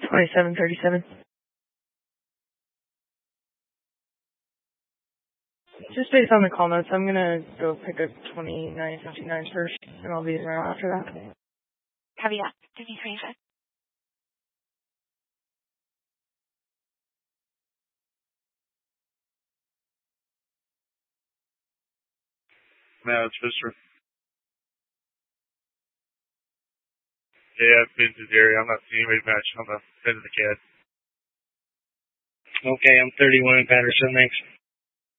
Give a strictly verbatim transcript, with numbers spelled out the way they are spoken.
twenty-seven thirty-seven. Just based on the call notes, I'm gonna go pick up twenty-nine fifty-nine first, and I'll be around after that. Copy that. fifty twenty-five. No, it's Fisher. Yeah, I've been to the area. I'm not seeing anybody match on the end of the C A D. Okay, I'm thirty-one in Patterson. Thanks.